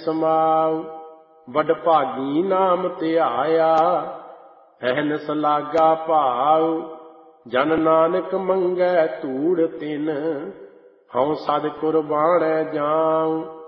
ਸਮਾਉ। ਵਡ ਭਾਗੀ ਨਾਮ ਧਿਆਇਆ, ਅਹਨਿਸ ਲਾਗਾ ਭਾਉ। ਜਨ ਨਾਨਕ ਮੰਗੈ ਧੂੜ ਤਿਨ, ਹਉ ਸਦ ਕੁਰਬਾਨੈ ਜਾਉ।